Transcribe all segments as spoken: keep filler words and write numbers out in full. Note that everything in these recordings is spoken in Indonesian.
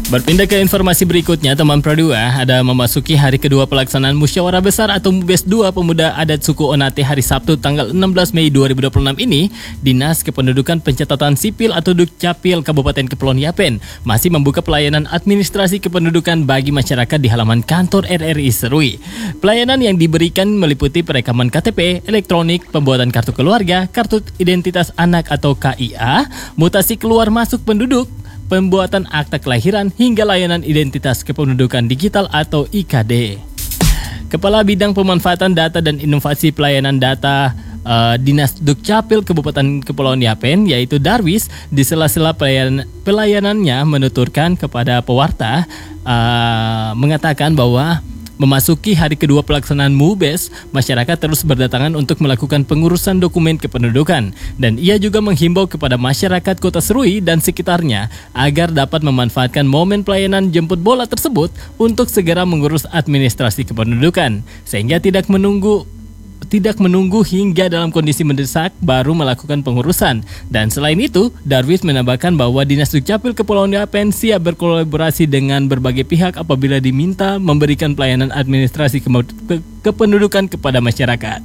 Berpindah ke informasi berikutnya, teman Pro dua, ada memasuki hari kedua pelaksanaan Musyawarah Besar atau MUBES dua Pemuda Adat Suku Onate hari Sabtu tanggal enam belas Mei dua ribu dua puluh enam ini, Dinas Kependudukan Pencatatan Sipil atau Dukcapil Kabupaten Kepulauan Yapen masih membuka pelayanan administrasi kependudukan bagi masyarakat di halaman kantor R R I Serui. Pelayanan yang diberikan meliputi perekaman K T P, elektronik, pembuatan kartu keluarga, kartu identitas anak atau K I A, mutasi keluar masuk penduduk, pembuatan akta kelahiran hingga layanan identitas kependudukan digital atau I K D. Kepala Bidang Pemanfaatan Data dan Inovasi Pelayanan Data uh, Dinas Dukcapil Kabupaten Kepulauan Yapen yaitu Darwis di sela-sela pelayan, pelayanannya menuturkan kepada pewarta uh, mengatakan bahwa memasuki hari kedua pelaksanaan MUBES, masyarakat terus berdatangan untuk melakukan pengurusan dokumen kependudukan. Dan ia juga menghimbau kepada masyarakat Kota Serui dan sekitarnya agar dapat memanfaatkan momen pelayanan jemput bola tersebut untuk segera mengurus administrasi kependudukan, sehingga tidak menunggu tidak menunggu hingga dalam kondisi mendesak baru melakukan pengurusan. Dan selain itu, Darwis menambahkan bahwa Dinas Dukcapil Kepulauan Yapen siap berkolaborasi dengan berbagai pihak apabila diminta memberikan pelayanan administrasi ke- ke- kependudukan kepada masyarakat.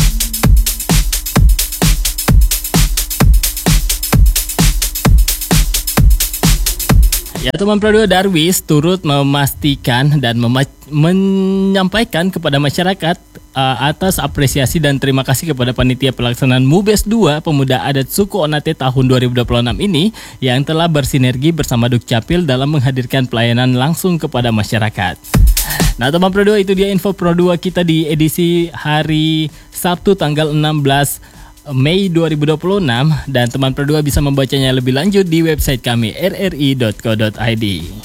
Ya, teman Pro dua, Darwis turut memastikan dan mema- menyampaikan kepada masyarakat uh, atas apresiasi dan terima kasih kepada panitia pelaksanaan MUBES dua Pemuda Adat Suku Onate tahun dua ribu dua puluh enam ini yang telah bersinergi bersama Dukcapil dalam menghadirkan pelayanan langsung kepada masyarakat. Nah, teman Pro dua, itu dia info Pro dua kita di edisi hari Sabtu tanggal enam belas Mei dua ribu dua puluh enam, dan teman Pro dua bisa membacanya lebih lanjut di website kami r r i dot co dot i d.